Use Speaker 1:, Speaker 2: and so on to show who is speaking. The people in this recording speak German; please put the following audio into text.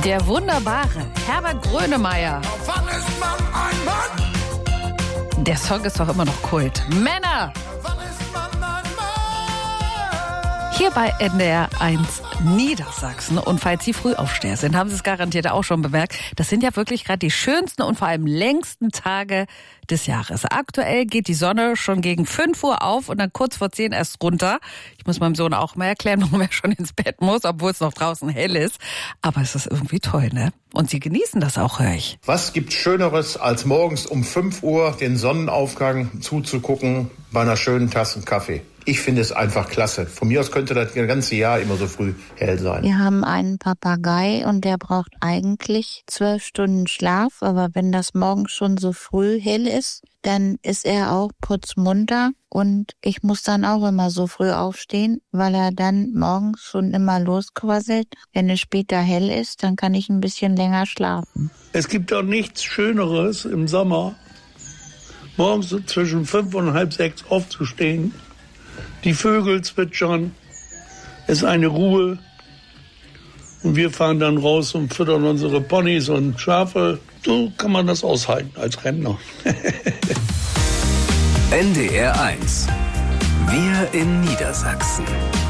Speaker 1: Der wunderbare Herbert Grönemeyer.
Speaker 2: Wann ist man ein Mann?
Speaker 1: Der Song ist doch immer noch Kult. Männer!
Speaker 2: Wann ist man ein Mann?
Speaker 1: Hier bei NDR 1 Niedersachsen. Und falls Sie Frühaufsteher sind, haben Sie es garantiert auch schon bemerkt. Das sind ja wirklich gerade die schönsten und vor allem längsten Tage des Jahres. Aktuell geht die Sonne schon gegen 5 Uhr auf und dann kurz vor 10 erst runter. Ich muss meinem Sohn auch mal erklären, warum er schon ins Bett muss, obwohl es noch draußen hell ist. Aber es ist irgendwie toll, ne? Und Sie genießen das auch, höre ich.
Speaker 3: Was gibt's Schöneres, als morgens um 5 Uhr den Sonnenaufgang zuzugucken bei einer schönen Tasse Kaffee? Ich finde es einfach klasse. Von mir aus könnte das ganze Jahr immer so früh hell sein.
Speaker 4: Wir haben einen Papagei und der braucht eigentlich 12 Stunden Schlaf. Aber wenn das morgens schon so früh hell ist, dann ist er auch putzmunter. Und ich muss dann auch immer so früh aufstehen, weil er dann morgens schon immer losquasselt. Wenn es später hell ist, dann kann ich ein bisschen länger schlafen.
Speaker 5: Es gibt doch nichts Schöneres im Sommer, morgens so zwischen 5 und halb 6 aufzustehen. Die Vögel zwitschern, es ist eine Ruhe und wir fahren dann raus und füttern unsere Ponys und Schafe. So kann man das aushalten als Rentner.
Speaker 6: NDR 1. Wir in Niedersachsen.